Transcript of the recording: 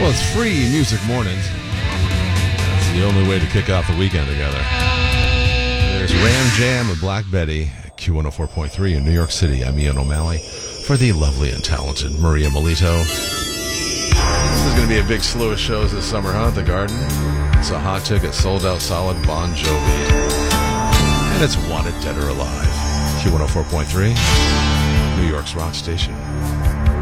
Well, it's free music mornings. That's the only way to kick off the weekend together. There's Ram Jam with Black Betty, Q104.3 in New York City. I'm Ian O'Malley for the lovely and talented Maria Molito. This is going to be a big slew of shows this summer, huh, at the Garden? It's a hot ticket, sold out solid Bon Jovi. And it's Wanted Dead or Alive. Q104.3, New York's rock station.